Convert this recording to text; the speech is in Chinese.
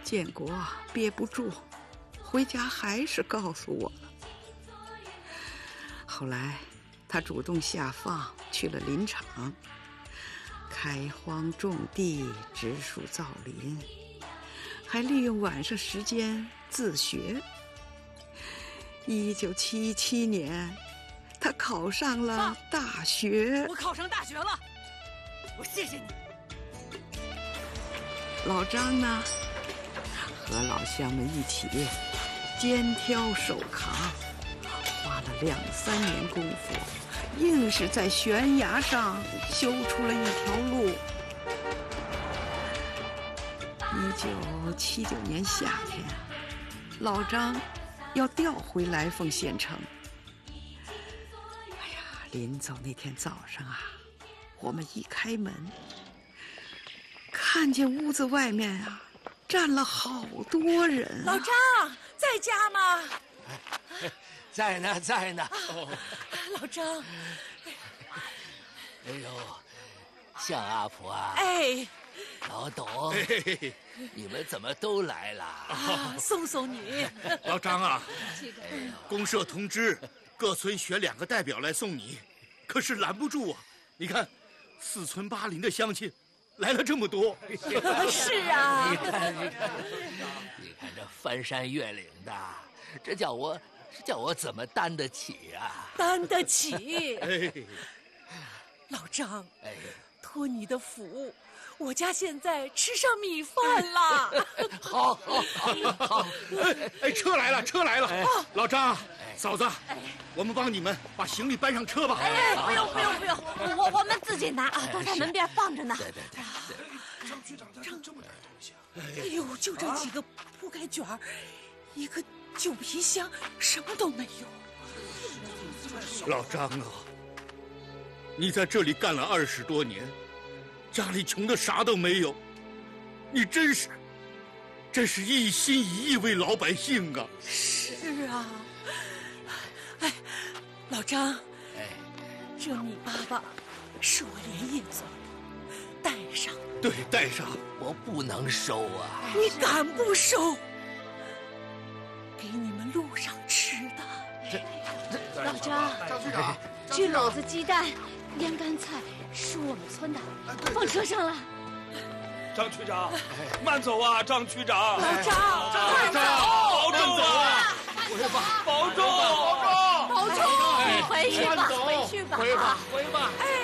建国憋不住，回家还是告诉我了。后来他主动下放去了林场，开荒种地，植树造林，还利用晚上时间自学。1977年，他考上了大学。 我考上大学了，我谢谢你。 老张呢，和老乡们一起肩挑手扛，花了2、3年功夫，硬是在悬崖上修出了一条路。1979年夏天，老张要调回来凤县城。哎呀，临走那天早上啊，我们一开门，看见屋子外面啊站了好多人。 老张在家吗？ 在呢，在呢。 老张， 哎呦，向阿婆啊！ 哎， 老董，你们怎么都来了？ 送送你。 老张啊，公社通知各村选2个代表来送你，可是拦不住啊！你看，4村8邻的乡亲来了这么多。 是啊， 你看这翻山越岭的，这叫我怎么担得起啊？ 担得起。 哎， 老张， 哎， 托你的福，我家现在吃上米饭了。 好。 哎，车来了，车来了！老张，嫂子，我们帮你们把行李搬上车吧。 哎，不用，我们自己拿啊，都在门边放着呢。 对。 张区长这么点东西啊！ 哎呦，就这几个铺盖卷儿，一个旧皮箱，什么都没有。 老张啊，你在这里干了20多年，家里穷的啥都没有，你真是一心一意为老百姓啊！ 是啊，哎，老张， 哎， 这米粑粑是我连夜做的，带上。 对，带上。 我不能收啊！ 你敢不收？给你们路上吃的。 老张， 张区长， 这篓子鸡蛋、腌干菜是我们村的，放车上了。 张区长，慢走啊，张区长！ 老张， 慢走，保重啊！保重！ 保重，你回去吧，回去吧。 回吧。 哎，